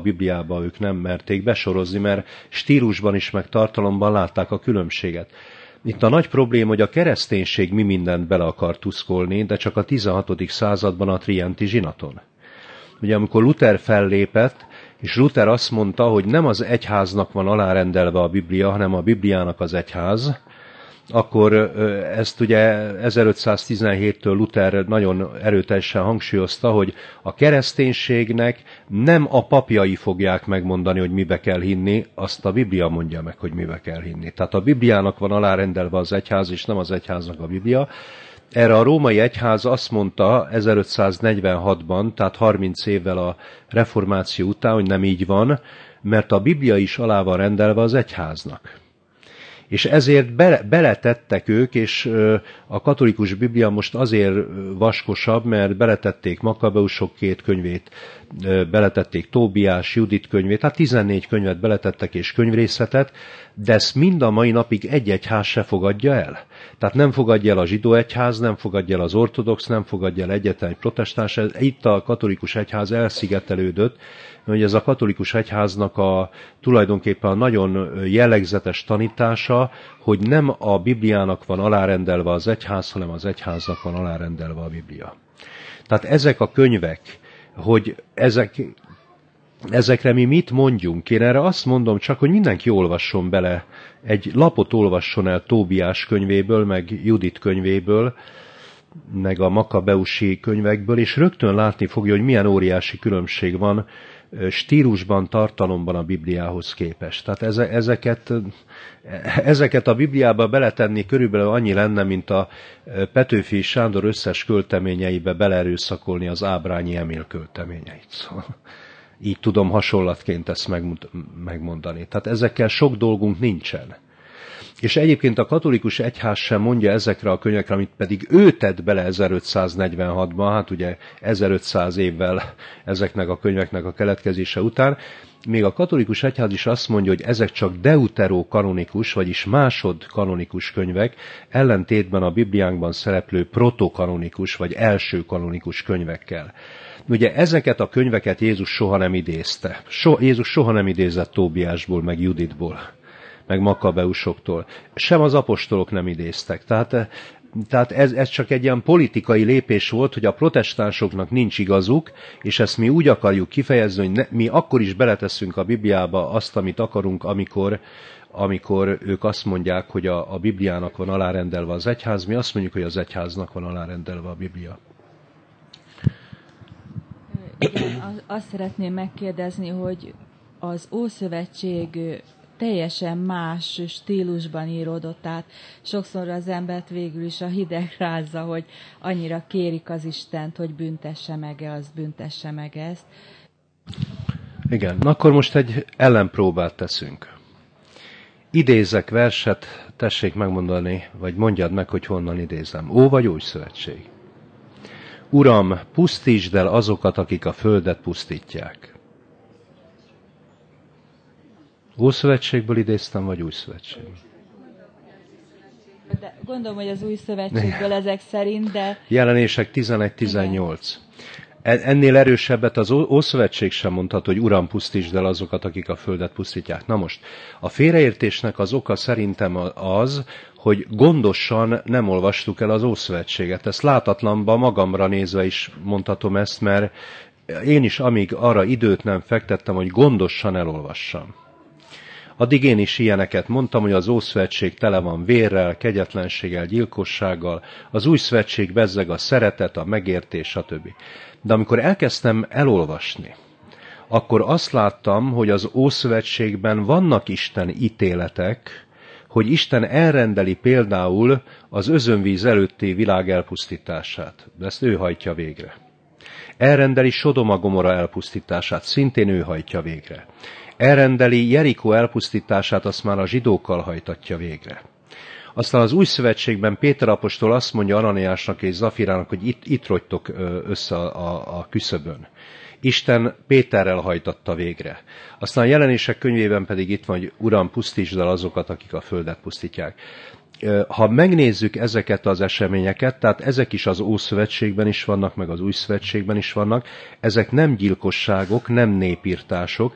Bibliába ők nem merték besorozni, mert stílusban is, meg tartalomban látták a különbséget. Itt a nagy probléma, hogy a kereszténység mi mindent bele akar tuszkolni, de csak a 16. században a Trienti zsinaton. Ugye amikor Luther fellépett, és Luther azt mondta, hogy nem az egyháznak van alárendelve a Biblia, hanem a Bibliának az egyház, akkor ezt ugye 1517-től Luther nagyon erőteljesen hangsúlyozta, hogy a kereszténységnek nem a papjai fogják megmondani, hogy mibe kell hinni, azt a Biblia mondja meg, hogy mibe kell hinni. Tehát a Bibliának van alárendelve az egyház, és nem az egyháznak a Biblia. Erre a római egyház azt mondta 1546-ban, tehát 30 évvel a reformáció után, hogy nem így van, mert a Biblia is alá van rendelve az egyháznak. És ezért beletettek ők, és a katolikus Biblia most azért vaskosabb, mert beletették Makabeusok 2 könyvét, beletették Tóbiás, Judit könyvét, tehát 14 könyvet beletettek és könyvrészetet, de ezt mind a mai napig egy egyház se fogadja el. Tehát nem fogadja el a zsidó egyház, nem fogadja el az ortodox, nem fogadja el egyetlen egy protestáns. Itt a katolikus egyház elszigetelődött, hogy ez a katolikus egyháznak tulajdonképpen a nagyon jellegzetes tanítása, hogy nem a Bibliának van alárendelve az egyház, hanem az egyháznak van alárendelve a Biblia. Tehát ezek a könyvek, hogy ezekre mi mit mondjunk? Én erre azt mondom csak, hogy mindenki olvasson bele, egy lapot olvasson el Tóbiás könyvéből, meg Judit könyvéből, meg a Makabeusi könyvekből, és rögtön látni fogja, hogy milyen óriási különbség van stílusban, tartalomban a Bibliához képest. Tehát ezeket a Bibliába beletenni körülbelül annyi lenne, mint a Petőfi Sándor összes költeményeibe beleerőszakolni az Ábrányi Emil költeményeit. Szóval így tudom hasonlatként ezt megmondani. Tehát ezekkel sok dolgunk nincsen. És egyébként a katolikus egyház sem mondja ezekre a könyvekre, amit pedig ő tett bele 1546-ban, hát ugye 1500 évvel ezeknek a könyveknek a keletkezése után, még a katolikus egyház is azt mondja, hogy ezek csak deuterokanonikus, vagyis másodkanonikus könyvek, ellentétben a Bibliánkban szereplő protokanonikus, vagy első kanonikus könyvekkel. Ugye ezeket a könyveket Jézus soha nem idézte. Jézus soha nem idézett Tóbiásból, meg Juditból, meg Makabeusoktól. Sem az apostolok nem idéztek. Tehát ez csak egy ilyen politikai lépés volt, hogy a protestánsoknak nincs igazuk, és ezt mi úgy akarjuk kifejezni, hogy mi akkor is beleteszünk a Bibliába azt, amit akarunk, amikor ők azt mondják, hogy a Bibliának van alárendelve az egyház, mi azt mondjuk, hogy az egyháznak van alárendelve a Biblia. Igen, azt szeretném megkérdezni, hogy az Ószövetség teljesen más stílusban íródott, tehát sokszor az embert végül is a hideg rázza, hogy annyira kérik az Istent, hogy büntesse meg ezt. Igen, akkor most egy ellenpróbát teszünk. Idézek verset, tessék megmondani, vagy mondjad meg, hogy honnan idézem. Ó vagy Új Szövetség? Uram, pusztítsd el azokat, akik a földet pusztítják. Ószövetségből idéztem, vagy Új Szövetségből? De gondolom, hogy az Új Szövetségből ezek szerint, de... Jelenések 11-18. Ennél erősebbet az Ószövetség sem mondhat, hogy Uram, pusztítsd el azokat, akik a földet pusztítják. Na most, a félreértésnek az oka szerintem az, hogy gondosan nem olvastuk el az Ószövetséget. Ezt látatlanban magamra nézve is mondhatom ezt, mert én is amíg arra időt nem fektettem, hogy gondosan elolvassam. Addig én is ilyeneket mondtam, hogy az Ószövetség tele van vérrel, kegyetlenséggel, gyilkossággal, az Új Szövetség bezzeg a szeretet, a megértés, stb. De amikor elkezdtem elolvasni, akkor azt láttam, hogy az Ószövetségben vannak Isten ítéletek, hogy Isten elrendeli például az özönvíz előtti világ elpusztítását. De ezt ő hajtja végre. Elrendeli Sodoma Gomora elpusztítását, szintén ő hajtja végre. Elrendeli Jerikó elpusztítását, azt már a zsidókkal hajtatja végre. Aztán az Új Szövetségben Péter apostol azt mondja Ananiásnak és Zafirának, hogy itt rogytok össze a küszöbön. Isten Péterrel hajtatta végre. Aztán a Jelenések könyvében pedig itt van, hogy Uram, pusztítsd el azokat, akik a földet pusztítják. Ha megnézzük ezeket az eseményeket, tehát ezek is az Ószövetségben is vannak, meg az Új Szövetségben is vannak, ezek nem gyilkosságok, nem népírtások,